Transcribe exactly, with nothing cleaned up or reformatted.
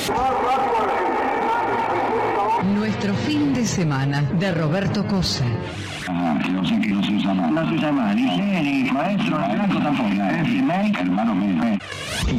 Nuestro fin de semana de Roberto Cosa. Ah, yo sé que no se usa más. No se usa más, ni sé, ni maestro, ni blanco tampoco. Es remake, hermano mío.